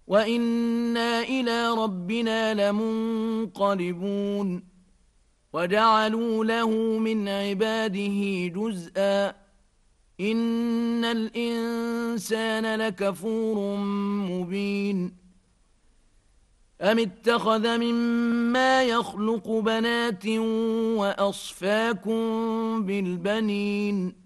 وإنا إلى ربنا لمنقلبون وجعلوا له من عباده جزءا إن الإنسان لكفور مبين أم اتخذ مما يخلق بنات وأصفاكم بالبنين